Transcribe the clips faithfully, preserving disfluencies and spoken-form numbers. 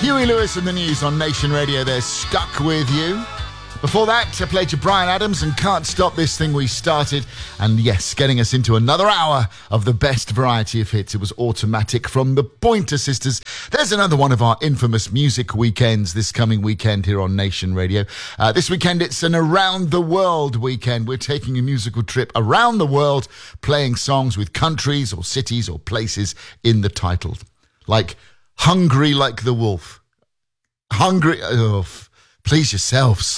Huey Lewis and the News on Nation Radio. They're stuck with you. Before that, I played you Bryan Adams and Can't Stop This Thing We Started. And yes, getting us into another hour of the best variety of hits. It was Automatic from the Pointer Sisters. There's another one of our infamous music weekends this coming weekend here on Nation Radio. Uh, this weekend, it's an Around the World weekend. We're taking a musical trip around the world, playing songs with countries or cities or places in the title. Like Hungry Like the Wolf. Hungry... Oh, please yourselves.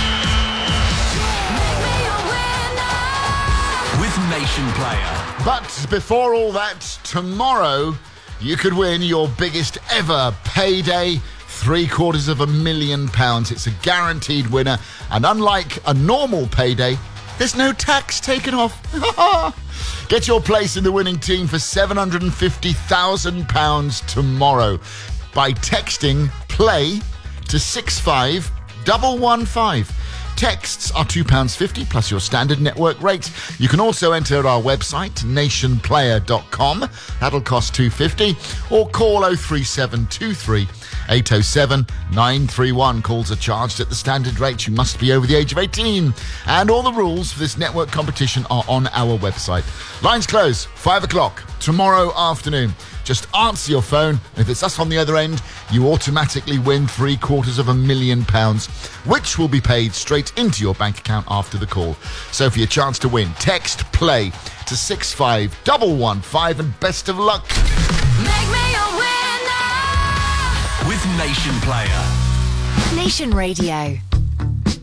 With Nation Player. But before all that, tomorrow you could win your biggest ever payday, three quarters of a million pounds. It's a guaranteed winner, and unlike a normal payday, there's no tax taken off. Get your place in the winning team for seven hundred fifty thousand pounds tomorrow by texting PLAY to six five one one five. Texts are two pounds fifty plus your standard network rate. You can also enter at our website, nation player dot com. That'll cost two pounds fifty. Or call oh three seven two three eight oh seven nine three one. Calls are charged at the standard rate. You must be over the age of eighteen. And all the rules for this network competition are on our website. Lines close, five o'clock tomorrow afternoon. Just answer your phone, and if it's us on the other end, you automatically win three quarters of a million pounds, which will be paid straight into your bank account after the call. So for your chance to win, text PLAY to six five one one five, and best of luck. Make me a winner with Nation Player. Nation Radio.